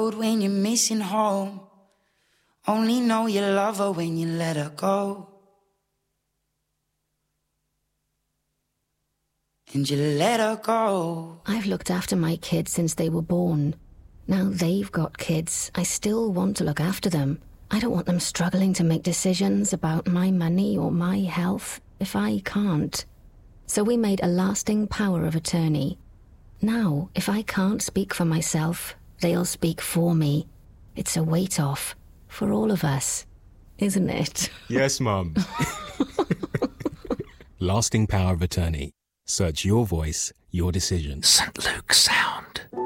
road when you're missing home. Only know you love her when you let her go. And you let her go. I've looked after my kids since they were born. Now they've got kids. I still want to look after them. I don't want them struggling to make decisions about my money or my health if I can't. So we made a lasting power of attorney. Now, if I can't speak for myself, they'll speak for me. It's a weight off for all of us, isn't it? Yes, Mum. Lasting power of attorney. Search your voice, your decision. St. Luke's Sound.